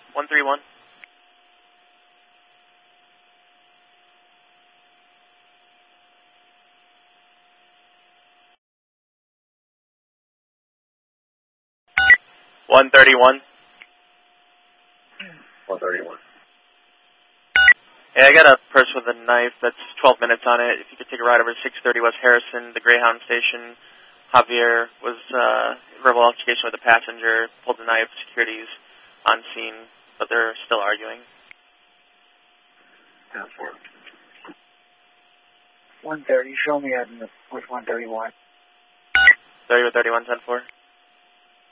131. One 131. Yeah, I got a person with a knife that's 12 minutes on it. If you could take a ride over 630 West Harrison, the Greyhound station. Javier was verbal altercation with a passenger, pulled the knife, security's on scene, but they're still arguing. 10-4. 130, show me with 131. 30 with 31, 10-4.